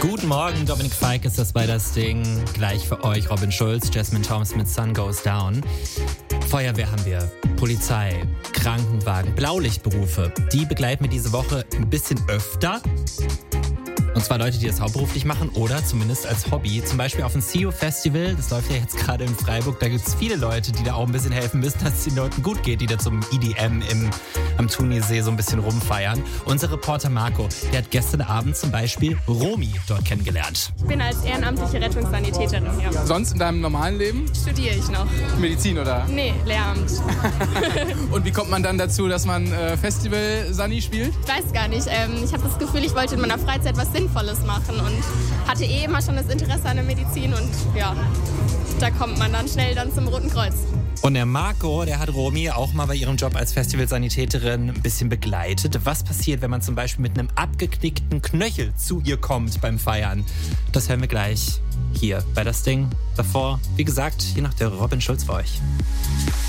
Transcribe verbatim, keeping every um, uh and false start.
Guten Morgen, Dominik Feig ist das bei das Ding. Gleich für euch Robin Schulz, Jasmine Thomas mit Sun Goes Down. Feuerwehr haben wir, Polizei, Krankenwagen, Blaulichtberufe. Die begleiten wir diese Woche ein bisschen öfter. Und zwar Leute, die das hauptberuflich machen oder zumindest als Hobby. Zum Beispiel auf dem C E O-Festival, das läuft ja jetzt gerade in Freiburg. Da gibt es viele Leute, die da auch ein bisschen helfen müssen, dass es den Leuten gut geht, die da zum E D M im, am Thunisee so ein bisschen rumfeiern. Unser Reporter Marco, der hat gestern Abend zum Beispiel Romy dort kennengelernt. Ich bin als ehrenamtliche Rettungssanitäterin hier. Sonst in deinem normalen Leben? Studiere ich noch. Medizin, oder? Nee, Lehramt. Und wie kommt man dann dazu, dass man äh, Festival-Sani spielt? Ich weiß gar nicht. Ähm, ich habe das Gefühl, ich wollte in meiner Freizeit was Sinnvolles machen und hatte eh immer schon das Interesse an der Medizin und ja, da kommt man dann schnell dann zum Roten Kreuz. Und der Marco, der hat Romy auch mal bei ihrem Job als Festivalsanitäterin ein bisschen begleitet. Was passiert, wenn man zum Beispiel mit einem abgeknickten Knöchel zu ihr kommt beim Feiern? Das hören wir gleich hier bei das Ding. Davor, wie gesagt, hier noch der Robin Schulz für euch.